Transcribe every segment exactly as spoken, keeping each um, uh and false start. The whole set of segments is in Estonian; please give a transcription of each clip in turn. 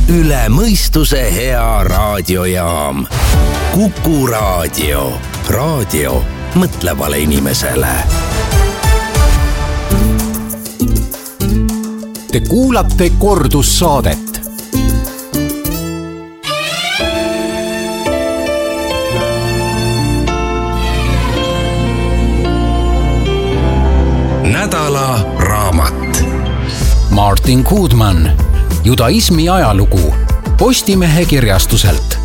üle mõistuse hea raadiojaam. Kuku raadio. Raadio mõtlevale inimesele. Te kuulate kordussaadet. Nädala raamat. Martin Goodman, judaismi ajalugu, Postimehe kirjastuselt.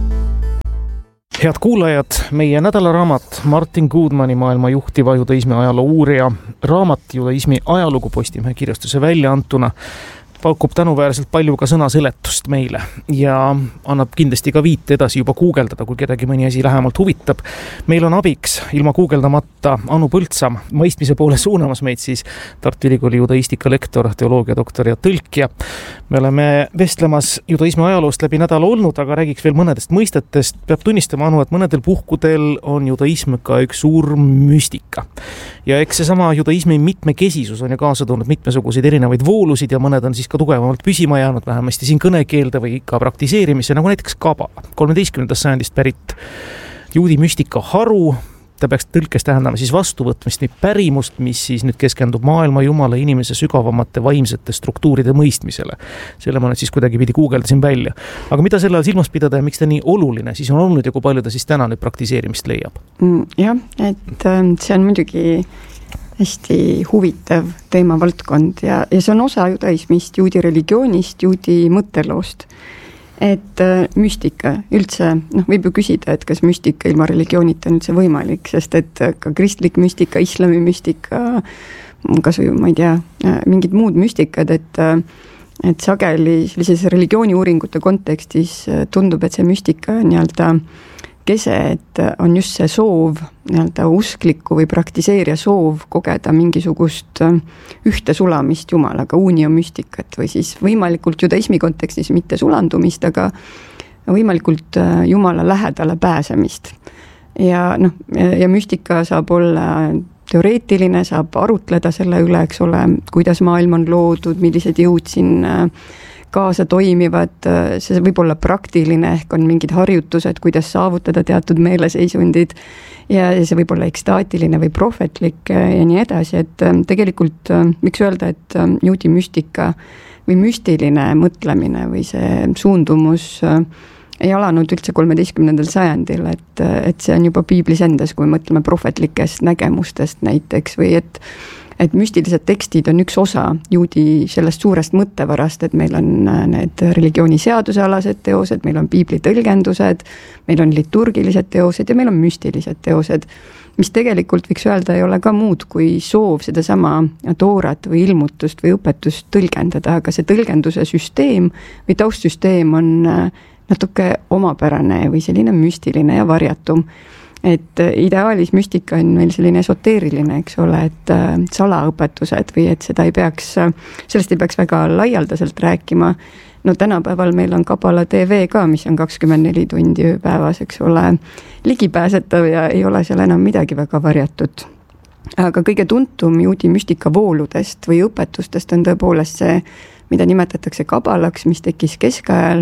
Head kuulajad, meie nädalaraamat Martin Goodmani, maailma juhtiva judaismi ajaloo uurija raamat judaismi ajalugu Postimehe kirjastuse välja antuna pakub tänuväärselt palju ka sõnaseletust meile ja annab kindlasti ka viite edasi juba guugeldada, kui kedagi mõni asi lähemalt huvitab. Meil on abiks ilma guugeldamata Anu Põldsam, mõistmise poole suunamas meid siis Tartu Ülikooli judaistika lektor, teoloogia doktor ja tõlkija. Me oleme vestlemas judaismi ajaloost läbi nädala olnud, aga räägiks veel mõnedest mõistetest. Peab tunnistama, Anu, et mõnedel puhkudel on judaism ka üks suur müstika. Ja eks seesama judaismi mitmekesisus on ju kaasa toonud mitmesuguseid erinevaid voolusid ja mõned on siis ka tugevamalt püsima jäänud, vähemasti siin kõnekeelde või ka praktiseerimise, nagu näiteks kabala. kolmeteistkümnendast sajandist pärit juudi müstika haru, ta peaks tõlkes tähendama siis vastuvõtmist või pärimust, mis siis nüüd keskendub maailma, jumala, inimese sügavamate vaimsete struktuuride mõistmisele. Selle ma nüüd siis kuidagi pidi guugeldasin välja. Aga mida selle all silmas pidada ja miks ta nii oluline siis on olnud ja kui palju ta siis täna nüüd praktiseerimist leiab? Jah, et see on muidugi hästi huvitav teemavaldkond ja, ja see on osa judaismist, juudi religioonist, juudi mõtteloost. Et müstika üldse, noh, võib ju küsida, et kas müstika ilma religioonita on üldse võimalik, sest et ka kristlik müstika, islami müstika, kas või, ma ei tea, mingid muud müstikad, et, et sageli sellises religiooni uuringute kontekstis tundub, et see müstika on nii-öelda kese, et on just see soov, nii-öelda uskliku või praktiseerija soov kogeda mingisugust ühte sulamist Jumalaga, uniomüstikat või siis võimalikult judaismi kontekstis mitte sulandumist, aga võimalikult Jumala lähedale pääsemist. Ja, noh, ja müstika saab olla teoreetiline, saab arutleda selle üle, eks ole, kuidas maailm on loodud, millised jõud siin kaasa toimivad, see võib olla praktiline, ehk on mingid harjutused, kuidas saavutada teatud meeleseisundid ja see võib olla ekstaatiline või prohvetlik ja nii edasi, et tegelikult miks öelda, et juudi müstika või müstiline mõtlemine või see suundumus ei alanud üldse kolmeteistkümnendal sajandil, et, et see on juba piiblis endas, kui mõtleme prohvetlikest nägemustest näiteks või et et müstilised tekstid on üks osa juudi sellest suurest mõttevarast, et meil on need religiooni seadusealased teosed, meil on piibli tõlgendused, meil on liturgilised teosed ja meil on müstilised teosed, mis tegelikult võiks öelda ei ole ka muud kui soov sedasama toorat või ilmutust või õpetust tõlgendada, aga see tõlgenduse süsteem või taustsüsteem on natuke omapärane või selline müstiline ja varjatum. Et ideaalis müstika on meil selline esoteeriline, eks ole, et salaõpetused või et seda ei peaks, sellest ei peaks väga laialdaselt rääkima. No tänapäeval meil on Kabala T V ka, mis on kakskümmend neli tundi päevas, eks ole, ligipääsetav ja ei ole seal enam midagi väga varjatud. Aga kõige tuntum juudi müstika vooludest või õpetustest on tõepoolest see, mida nimetatakse kabalaks, mis tekkis keskajal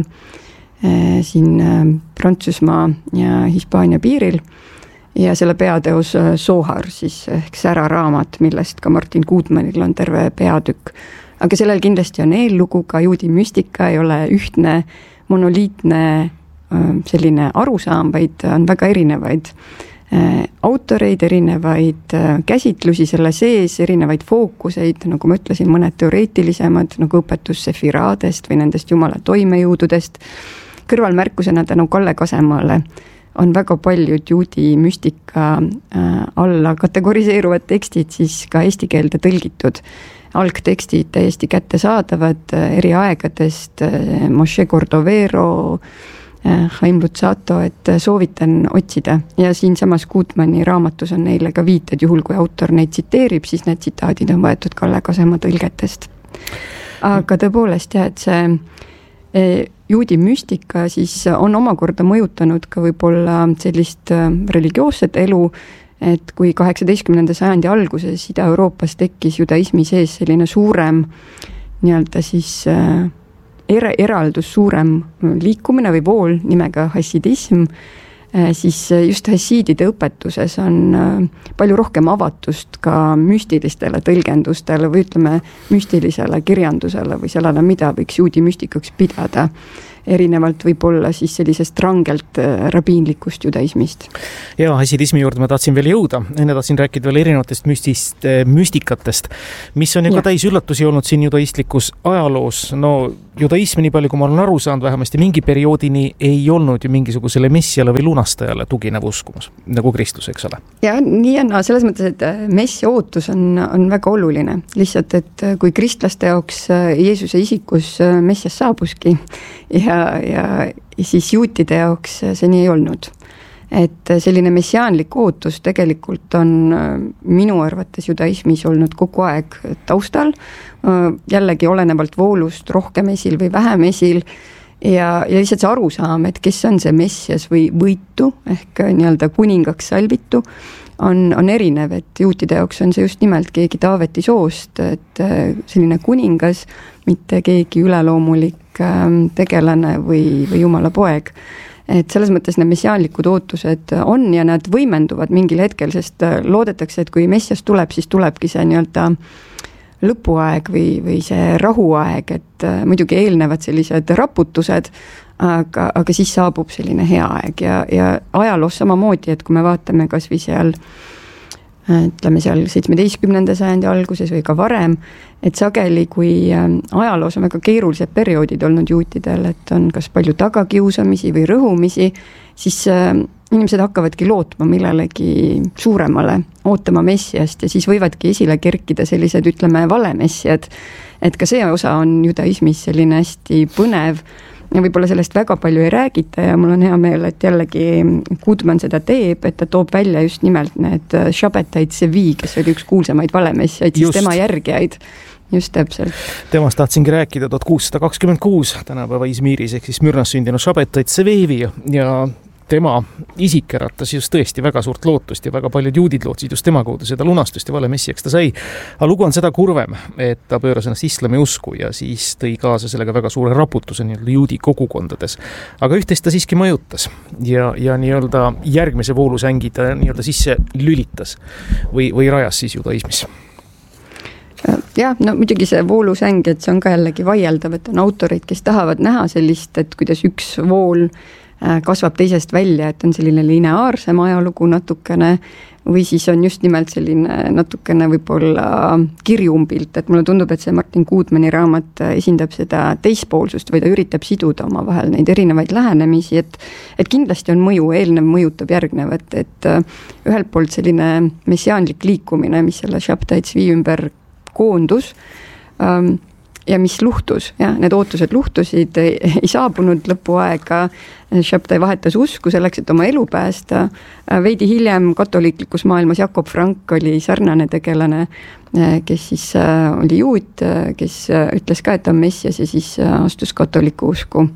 siin Prantsusmaa ja Hispaania piiril ja selle peateos Zohar, siis ehk sära raamat, millest ka Martin Goodmanil on terve peatükk. Aga sellel kindlasti on eellugu, ka juudi müstika ei ole ühtne monoliitne selline arusaam, vaid on väga erinevaid autoreid, erinevaid käsitlusi selle sees, erinevaid fookuseid, nagu ma ütlesin, mõned teoreetilisemad, nagu õpetus sefiraadest või nendest jumala toimejõududest. Kõrvalmärkusena tänu Kalle Kasemaale on väga paljud juudi müstika alla kategoriseeruvad tekstid siis ka eesti keelde tõlgitud. Algtekstid täiesti kättesaadavad eri aegadest, Moshe Cordovero, Chaim Luzzatto, et soovitan otsida. Ja siin samas Goodmani raamatus on neile ka viited, juhul kui autor neid tsiteerib, siis need tsitaadid on võetud Kalle Kasema tõlgetest. Aga tõepoolest jah, et see juudi müstika siis on omakorda mõjutanud ka võib-olla sellist religioosset elu, et kui kaheksateistkümnenda sajandi alguses Ida-Euroopas tekkis judaismi sees selline suurem nii-öelda siis er, eraldus suurem liikumine või vool nimega hassidism, siis just hassiidide õpetuses on palju rohkem avatust ka müstilistele tõlgendustele või ütleme müstilisele kirjandusele või sellele, mida võiks juudi müstikaks pidada. Erinevalt võib-olla siis sellisest rangelt rabiinlikust judaismist. Ja hassidismi juurde ma tahtsin veel jõuda. Enne tahtsin rääkida veel erinevatest müstist, müstikatest, mis on ju ka täis üllatusi olnud siin judaistlikus ajaloos. No judaism, nii palju kui ma olen aru saanud, vähemasti mingi perioodini ei olnud ju mingisugusele messiale või lunastajale tuginev uskumus, nagu Kristus, eks ole? Ja nii on, selles mõttes, et messia ootus on, on väga oluline. Lihtsalt, et kui kristlaste jaoks Jeesuse isikus messias saabuski ja ja siis juutide jaoks see nii ei olnud. Et selline messiaanlik ootus tegelikult on minu arvates judaismis olnud kogu aeg taustal, jällegi olenevalt voolust rohkem esil või vähem esil ja, ja lihtsalt see arusaam, et kes on see messias või võitu ehk nii-öelda kuningaks salvitu, on, on erinev, et juutide jaoks on see just nimelt keegi Taaveti soost, et selline kuningas, mitte keegi üleloomulik tegelane või, või jumala poeg. Et selles mõttes need messiaanlikud ootused on ja nad võimenduvad mingil hetkel, sest loodetakse, et kui messias tuleb, siis tulebki see nii-öelda lõpuaeg või, või see rahuaeg, et muidugi eelnevad sellised raputused, aga, aga siis saabub selline hea aeg ja, ja ajaloos samamoodi, et kui me vaatame kas või seal ütleme seal seitsmeteistkümnenda sajandi alguses või ka varem, et sageli kui ajaloos on väga keerulised perioodid olnud juutidel, et on kas palju tagakiusamisi või rõhumisi, siis inimesed hakkavadki lootma millelegi suuremale, ootama messiast ja siis võivadki esile kerkida sellised, ütleme, valemessiad, et ka see osa on judaismis selline hästi põnev ja võib-olla sellest väga palju ei räägita ja mul on hea meel, et jällegi Goodman seda teeb, et ta toob välja just nimelt need Shabbatai Tzvi, kes oli üks kuulsamaid valemessiaid, siis just tema järgijaid. Just täpselt. Temast tahtsingi rääkida tuhat kuussada kakskümmend kuus tänapäeva Izmiris ehk siis Mürnas sündinud Shabbatai Tzvevi ja tema isik äratas just tõesti väga suurt lootust ja väga paljud juudid lootsid just tema kaudu seda lunastust ja vale messiaks ta sai. Aga lugu on seda kurvem, et ta pööras ennast islami usku ja siis tõi kaasa sellega väga suure raputuse nii-öelda juudi kogukondades. Aga üht-teist ta siiski mõjutas ja, ja nii-öelda järgmise voolusängi ta nii-öelda sisse lülitas või, või rajas siis judaismis. Jah, no muidugi see voolusäng, et see on ka jällegi vaieldav, et on autorid, kes tahavad näha sellist, et kuidas üks vool kasvab teisest välja, et on selline lineaarsem ajalugu natukene või siis on just nimelt selline natukene võib-olla kirjumpilt, et mulle tundub, et see Martin Goodmani raamat esindab seda teispoolsust või ta üritab siduda oma vahel neid erinevaid lähenemisi, et, et kindlasti on mõju, eelnev mõjutab järgnevat, et ühelt poolt selline messiaanlik liikumine, mis selle Shabbatai Tzvi ümber koondus ähm, ja mis luhtus, jah, need ootused luhtusid, ei, ei saabunud lõpuaega, Shabbatai vahetas usku selleks, et oma elu päästa. Veidi hiljem katoliiklikus maailmas Jakob Frank oli sarnane tegelane, kes siis oli juut, kes ütles ka, et on messias ja siis astus katoliku usku.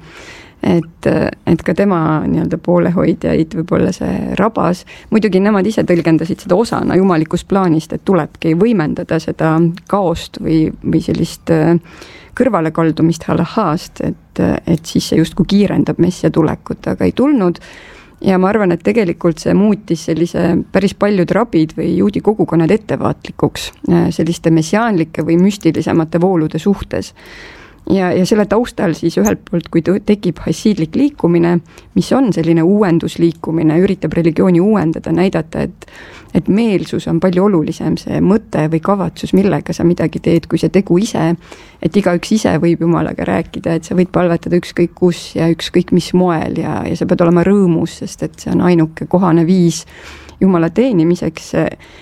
Et, et ka tema nii-öelda poolehoidjaid võib-olla see rabas. Muidugi nemad ise tõlgendasid seda osana jumalikust plaanist, et tulebki võimendada seda kaost või, või sellist kõrvalekaldumist halahhaast, et, et siis see justkui kiirendab messia tulekut, aga ei tulnud. Ja ma arvan, et tegelikult see muutis sellise päris paljud rabid või juudi kogukonnad ettevaatlikuks selliste messiaanlike või müstilisemate voolude suhtes. Ja, ja selle taustal siis ühelt poolt, kui tekib hassiidlik liikumine, mis on selline uuendusliikumine, üritab religiooni uuendada, näidata, et, et meelsus on palju olulisem, see mõte või kavatsus, millega sa midagi teed, kui see tegu ise, et igaüks ise võib jumalaga rääkida, et sa võid palvetada ükskõik kus ja ükskõik mis moel ja, ja sa pead olema rõõmus, sest et see on ainuke kohane viis jumala teenimiseks.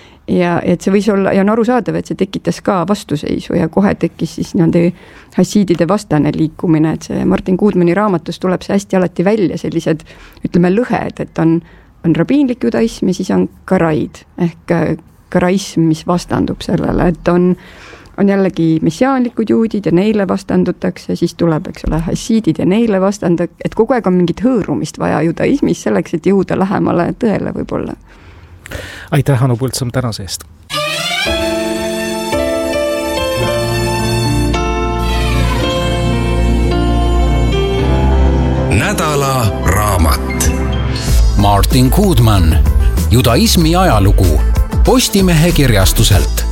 Ja et see võis olla, ja on arusaadav, et see tekitas ka vastuseisu ja kohe tekkis siis nende hassiidide vastane liikumine, et see Martin Goodmani raamatus tuleb see hästi alati välja sellised, ütleme, lõhed, et on, on rabiinlik judaism ja siis on karaid ehk karaism, mis vastandub sellele, et on, on jällegi messiaanlikud juudid ja neile vastandutakse, siis tuleb, eks ole, hassiidid ja neile vastandak, et kogu aeg on mingit hõõrumist vaja judaismis selleks, et jõuda lähemale tõele võib-olla. Aitäh, Anu Põldsam tänase eest. Martin Goodman, judaismi ajalugu Postimehe kirjastuselt.